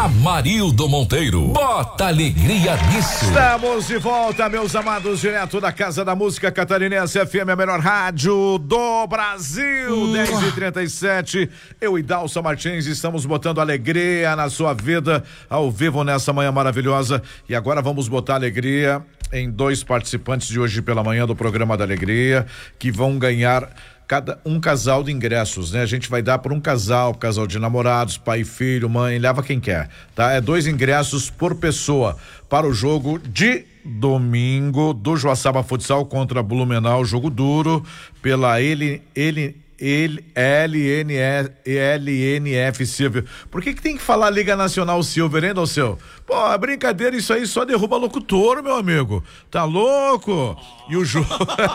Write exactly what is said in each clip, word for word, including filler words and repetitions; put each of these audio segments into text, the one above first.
Amarildo Monteiro. Bota alegria nisso. Estamos de volta, meus amados, direto da Casa da Música Catarinense F M, a melhor rádio do Brasil. Uh. dez e trinta e sete. Eu e Dalsa Martins estamos botando alegria na sua vida ao vivo nessa manhã maravilhosa. E agora vamos botar alegria em dois participantes de hoje pela manhã do programa da Alegria, que vão ganhar cada um casal de ingressos, né? A gente vai dar por um casal, casal de namorados, pai e filho, mãe, leva quem quer, tá? É dois ingressos por pessoa para o jogo de domingo do Joaçaba Futsal contra Blumenau, jogo duro pela ele ele Ele, L N F Silver. Por que que tem que falar Liga Nacional Silver, hein, Dalceu? Pô, é brincadeira, isso aí só derruba locutor, meu amigo. Tá louco? E o jogo...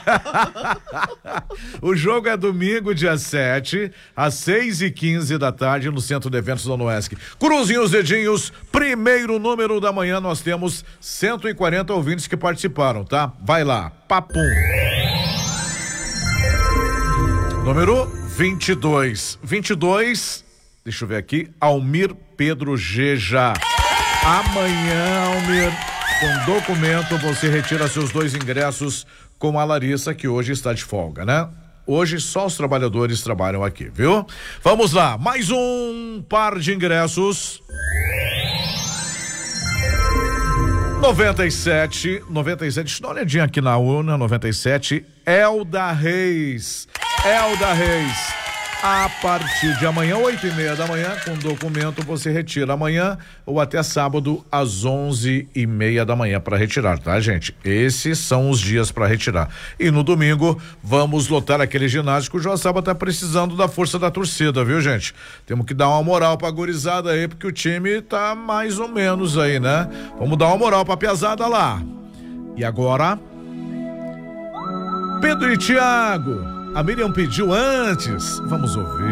o jogo é domingo, dia sete, às seis e quinze da tarde, no Centro de Eventos da Noesc. Cruzem os dedinhos, primeiro número da manhã, nós temos cento e quarenta ouvintes que participaram, tá? Vai lá, papum. Número vinte e dois. vinte e dois, deixa eu ver aqui, Almir Pedro Geja. Amanhã, Almir, com documento, você retira seus dois ingressos com a Larissa, que hoje está de folga, né? Hoje só os trabalhadores trabalham aqui, viu? Vamos lá, mais um par de ingressos. noventa e sete, noventa e sete, deixa eu dar uma olhadinha aqui na urna, noventa e sete, Elda Reis. Elda Reis, a partir de amanhã, oito e meia da manhã, com documento você retira amanhã ou até sábado às onze e meia da manhã para retirar, tá, gente? Esses são os dias para retirar. E no domingo vamos lotar aquele ginásio que o Joaçaba tá precisando da força da torcida, viu, gente? Temos que dar uma moral pra gurizada aí, porque o time tá mais ou menos aí, né? Vamos dar uma moral pra piazada lá. E agora, Pedro e Thiago. A Miriam pediu antes. Vamos ouvir.